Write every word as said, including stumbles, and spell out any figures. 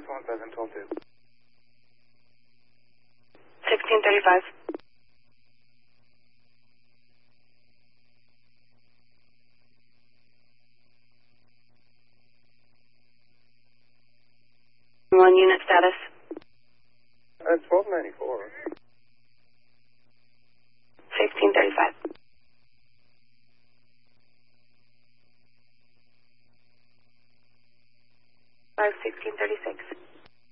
six one seven, twelve two. sixteen thirty-five. One unit status. Uh, twelve ninety-four. sixteen thirty-five. five sixteen thirty-six.